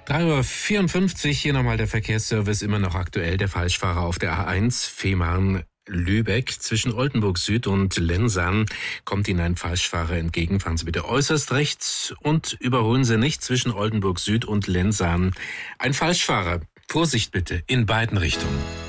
3:54 Uhr, hier nochmal der Verkehrsservice, immer noch aktuell. Der Falschfahrer auf der A1 Fehmarn-Lübeck. Zwischen Oldenburg Süd und Lenzern kommt Ihnen ein Falschfahrer entgegen. Fahren Sie bitte äußerst rechts und überholen Sie nicht zwischen Oldenburg Süd und Lenzern. Ein Falschfahrer. Vorsicht bitte in beiden Richtungen.